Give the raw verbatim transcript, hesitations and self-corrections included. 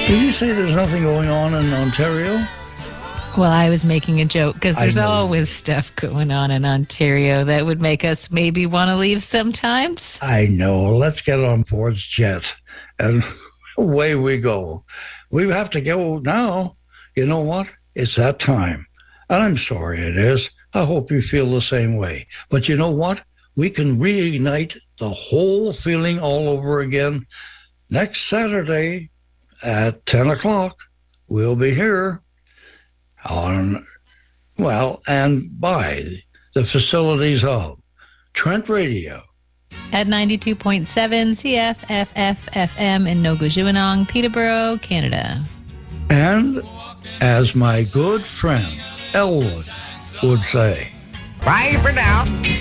Did you say there's nothing going on in Ontario? Well, I was making a joke because I there's know. always stuff going on in Ontario that would make us maybe want to leave sometimes. I know. Let's get on Ford's jet. And away we go. We have to go now. You know what? It's that time. And I'm sorry it is. I hope you feel the same way. But you know what? We can reignite the whole feeling all over again next Saturday at ten o'clock. We'll be here on, well, and by the facilities of Trent Radio. At ninety-two point seven C F F F F M in Nogujuanong, Peterborough, Canada. And as my good friend Elwood would say, Bye for now.